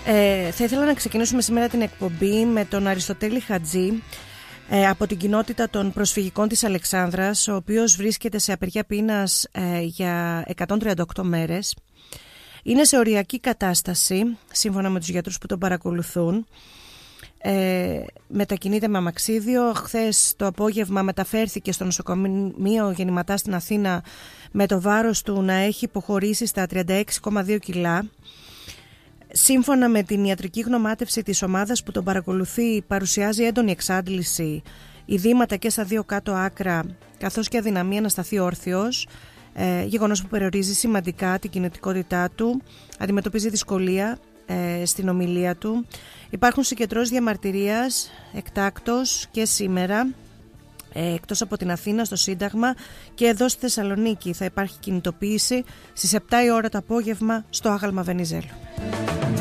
Θα ήθελα να ξεκινήσουμε σήμερα την εκπομπή με τον Αριστοτέλη Χατζή από την κοινότητα των προσφυγικών της Αλεξάνδρας, ο οποίος βρίσκεται σε απεργία πείνας για 138 μέρες. Είναι σε οριακή κατάσταση, σύμφωνα με τους γιατρούς που τον παρακολουθούν. Μετακινείται με αμαξίδιο. Χθες το απόγευμα μεταφέρθηκε στο νοσοκομείο Γεννηματά στην Αθήνα με το βάρος του να έχει υποχωρήσει στα 36,2 κιλά. Σύμφωνα με την ιατρική γνωμάτευση της ομάδας που τον παρακολουθεί, παρουσιάζει έντονη εξάντληση, ειδήματα και στα δύο κάτω άκρα, καθώς και αδυναμία να σταθεί όρθιος, γεγονός που περιορίζει σημαντικά την κινητικότητά του. Αντιμετωπίζει δυσκολία στην ομιλία του. Υπάρχουν συγκεντρώσεις διαμαρτυρίας εκτάκτως και σήμερα, εκτός από την Αθήνα, στο Σύνταγμα, και εδώ στη Θεσσαλονίκη θα υπάρχει κινητοποίηση στις 7 η ώρα το απόγευμα στο Άγαλμα Βενιζέλου.